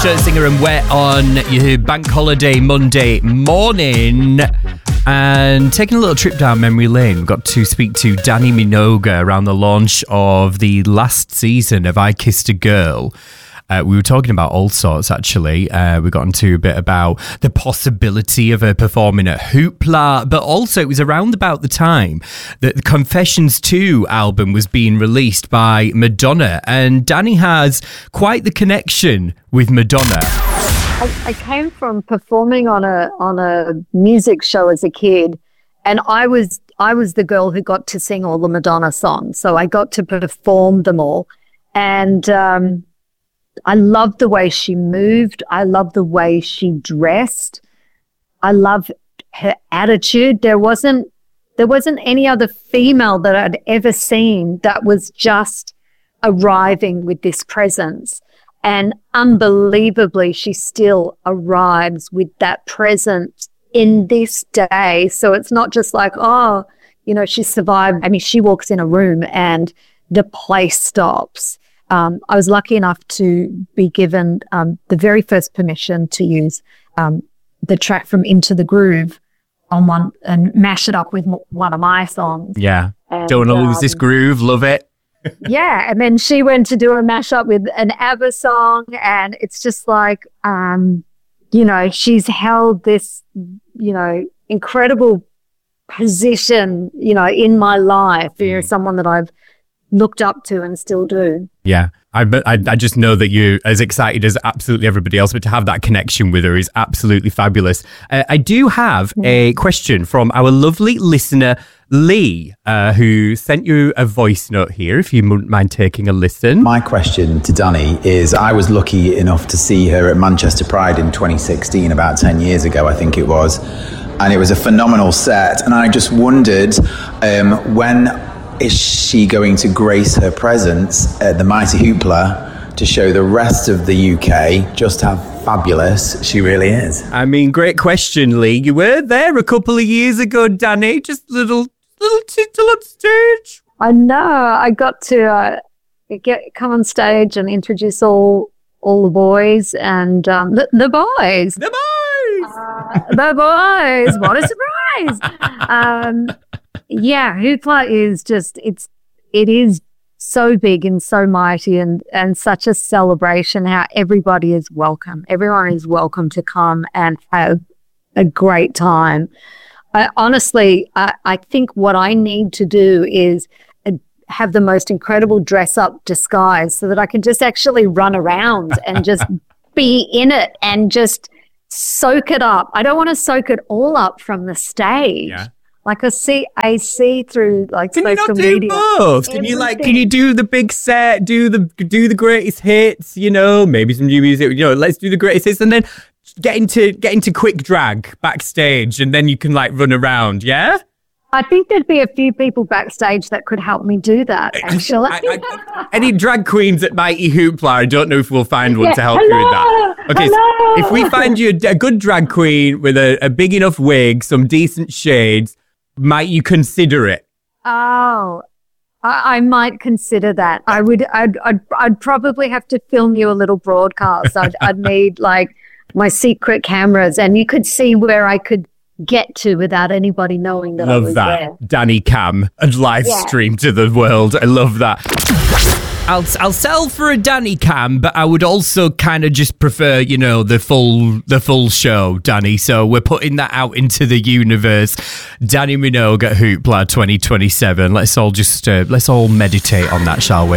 Stuart Singer and Wet on your bank holiday Monday morning. And taking a little trip down memory lane, we've got to speak to Dannii Minogue around the launch of the last season of I Kissed a Girl. We were talking about all sorts, actually. We got into a bit about the possibility of her performing at Hoopla, but also it was around about the time that the Confessions 2 album was being released by Madonna, and Dannii has quite the connection with Madonna. I came from performing on a music show as a kid, and I was the girl who got to sing all the Madonna songs, so I got to perform them all, and I loved the way she moved. I loved the way she dressed. I loved her attitude. There wasn't any other female that I'd ever seen that was just arriving with this presence. And unbelievably, she still arrives with that presence in this day. So it's not just like, oh, you know, she survived. I mean, she walks in a room and the place stops. I was lucky enough to be given the very first permission to use the track from Into the Groove on one and mash it up with one of my songs. Yeah. And, don't want to lose this groove. Love it. Yeah. And then she went to do a mashup with an ABBA song. And it's just like, you know, she's held this, you know, incredible position, you know, in my life. You're someone that I've looked up to and still do. Yeah. I just know that you're as excited as absolutely everybody else, but to have that connection with her is absolutely fabulous. I do have a question from our lovely listener, Lee, who sent you a voice note here, if you wouldn't mind taking a listen. My question to Dannii is, I was lucky enough to see her at Manchester Pride in 2016, about 10 years ago, I think it was. And it was a phenomenal set. And I just wondered when is she going to grace her presence at the Mighty Hoopla to show the rest of the UK just how fabulous she really is? I mean, great question, Lee. You were there a couple of years ago, Dannii, just little title on stage. I know. I got to come on stage and introduce all the boys and the boys. The boys! The boys! What a surprise! Yeah, Hoopla is just, it is so big and so mighty and such a celebration how everybody is welcome. Everyone is welcome to come and have a great time. Honestly, I think what I need to do is have the most incredible dress-up disguise so that I can just actually run around and just be in it and just soak it up. I don't want to soak it all up from the stage. Yeah. Like I see through like can social media. Can you not do media. both? Can you do the big set, do the greatest hits, you know, maybe some new music, you know, let's do the greatest hits and then get into quick drag backstage and then you can like run around, yeah? I think there'd be a few people backstage that could help me do that, actually. Any drag queens at Mighty Hoopla? I don't know if we'll find one to help you with that. Okay, so if we find you a good drag queen with a big enough wig, some decent shades, might you consider it? Oh, I might consider that. I'd probably have to film you a little broadcast. I'd need like my secret cameras, and you could see where I could get to without anybody knowing that I was there. Love that. Dannii Cam and live stream to the world. I love that. I'll sell for a Dannii Cam, but I would also kind of just prefer, you know, the full show, Dannii. So we're putting that out into the universe. Dannii Minogue at Hoopla 2027. Let's all meditate on that, shall we?